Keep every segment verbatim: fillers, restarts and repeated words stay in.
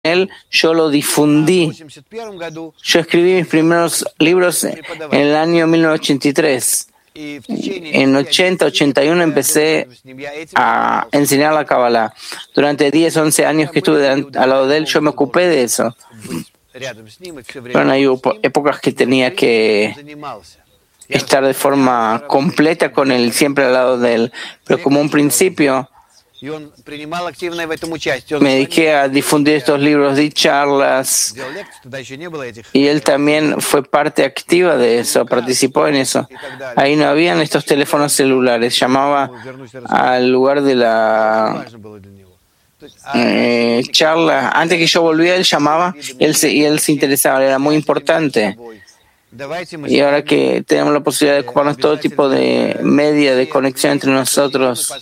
él, yo lo difundí. Yo escribí mis primeros libros en el año mil novecientos ochenta y tres. En ochenta, ochenta y uno empecé a enseñar la Kabbalah. Durante diez, once años que estuve al lado de él, yo me ocupé de eso. Bueno, hay épocas que tenía que estar de forma completa con él, siempre al lado de él. Pero como un principio, me dediqué a difundir estos libros, di charlas, y él también fue parte activa de eso, participó en eso. Ahí no habían estos teléfonos celulares, llamaba al lugar de la eh, charla. Antes que yo volviera, él llamaba él se, y él se interesaba, era muy importante. Y ahora que tenemos la posibilidad de ocuparnos todo tipo de media, de conexión entre nosotros,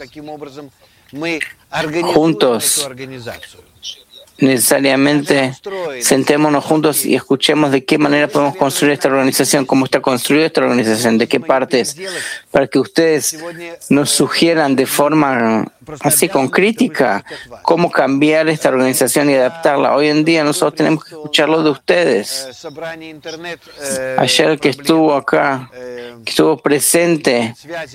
juntos, necesariamente sentémonos juntos y escuchemos de qué manera podemos construir esta organización, cómo está construida esta organización, de qué partes, para que ustedes nos sugieran de forma así con crítica cómo cambiar esta organización y adaptarla. Hoy en día nosotros tenemos que escucharlo de ustedes. Ayer que estuvo acá, que estuvo presente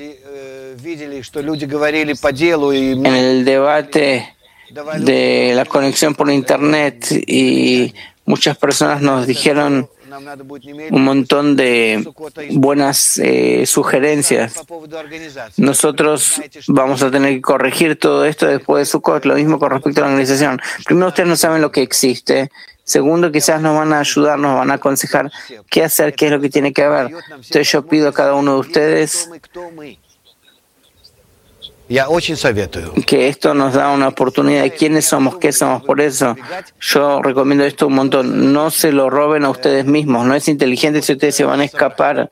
en el debate de la conexión por internet, y muchas personas nos dijeron un montón de buenas eh, sugerencias. Nosotros vamos a tener que corregir todo esto después de Sukkot, lo mismo con respecto a la organización. Primero, ustedes no saben lo que existe. Segundo, quizás nos van a ayudar, nos van a aconsejar qué hacer, qué es lo que tiene que haber. Entonces yo pido a cada uno de ustedes que esto nos da una oportunidad de quiénes somos, qué somos. Por eso yo recomiendo esto un montón. No se lo roben a ustedes mismos. No es inteligente si ustedes se van a escapar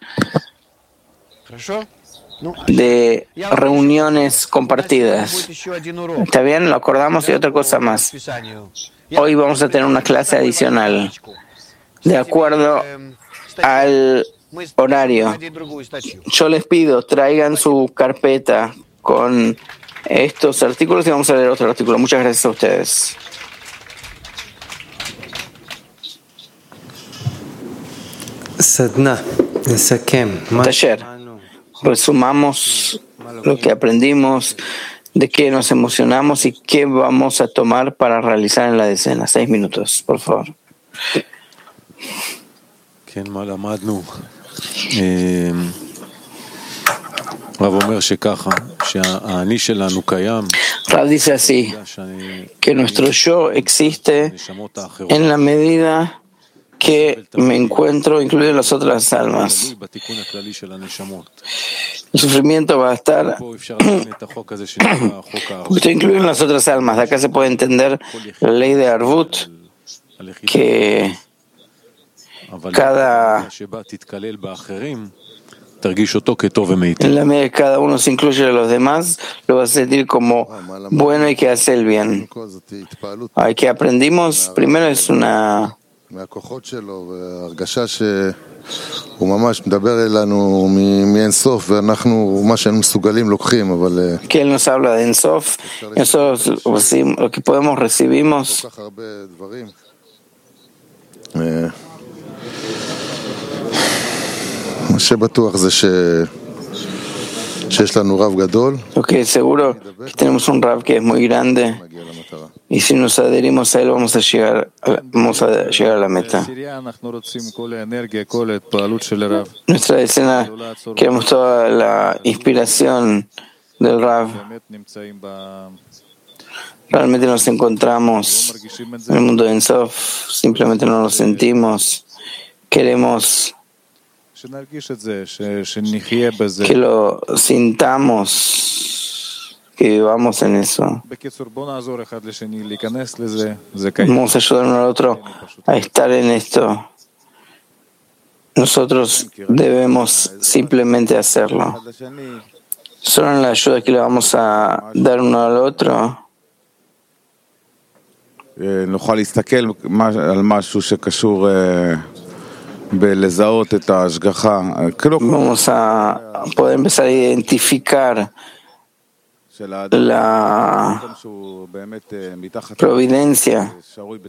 de reuniones compartidas. ¿Está bien? Lo acordamos. Y otra cosa más. Hoy vamos a tener una clase adicional de acuerdo al horario. Yo les pido, traigan su carpeta con estos artículos y vamos a leer otro artículo. Muchas gracias a ustedes. Taller. Resumamos lo que aprendimos, de qué nos emocionamos y qué vamos a tomar para realizar en la decena. Seis minutos, por favor. Rav dice así, que nuestro yo existe en la medida que me encuentro incluido en las otras almas. El sufrimiento va a estar porque estoy incluido en las otras almas. De acá se puede entender la ley de Arvut, que cada en la medida que cada uno se incluye a los demás, lo va a sentir como bueno y que hace el bien. Hay que aprendimos, primero es una que él nos habla de Ensof, nosotros lo que podemos recibimos. Lo que es seguro que tenemos un Rav que es muy grande, y si nos adherimos a él vamos a llegar a, vamos a llegar a la meta. Nuestra decena, queremos toda la inspiración del Rav. Realmente nos encontramos en el mundo de Ensof, simplemente no nos sentimos. Queremos que lo sintamos, que vivamos en eso. Vamos a ayudar uno al otro a estar en esto. Nosotros debemos simplemente hacerlo. Solo en la ayuda que le vamos a dar uno al otro, vamos a poder empezar a identificar la providencia